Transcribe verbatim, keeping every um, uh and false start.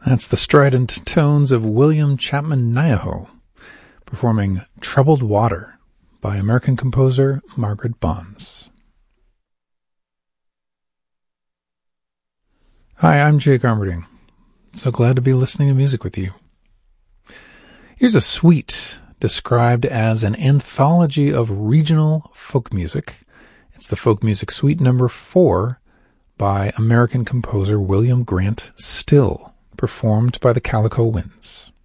That's the strident tones of William Chapman Nyaho performing Troubled Water by American composer Margaret Bonds. Hi, I'm Jake Armerding. So glad to be listening to music with you. Here's a suite described as an anthology of regional folk music. It's the Folk Music Suite number four by American composer William Grant Still, performed by the Calico Winds.